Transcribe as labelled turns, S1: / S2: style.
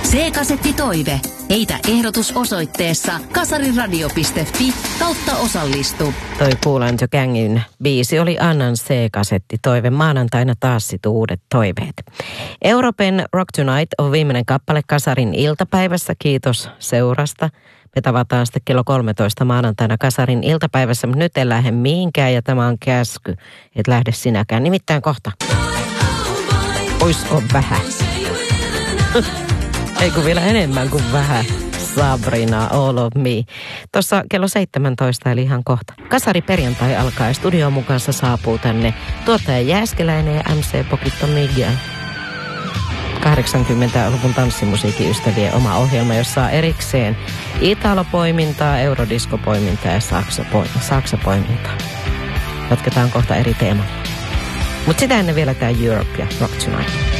S1: C-kasettitoive. Heitä ehdotus osoitteessa kasariradio.fi/osallistu.
S2: Toi Kool and the Gangin biisi oli Annan C-kasettitoive. Maanantaina taas sit uudet toiveet. Euroopan Rock Tonight on viimeinen kappale Kasarin iltapäivässä. Kiitos seurasta. Me tavataan sitten kello 13 maanantaina Kasarin iltapäivässä, mutta nyt en lähde mihinkään ja tämä on käsky, et lähde sinäkään. Nimittäin kohta. Oisko vähän? Ei kun vielä enemmän kuin vähän. Sabrina, All of Me. Tuossa kello 17 eli ihan kohta. Kasari perjantai alkaa ja studion mukansa saapuu tänne tuottaja Jääskeläinen ja MC Pokitto Miguel. 80-luvun tanssimusiikin ystävien oma ohjelma, jossa on erikseen italopoimintaa, eurodiskopoimintaa ja saksapoimintaa. Jatketaan kohta eri teemalla. Mutta sitä ennen vielä tämä Europe ja Rock Tonight.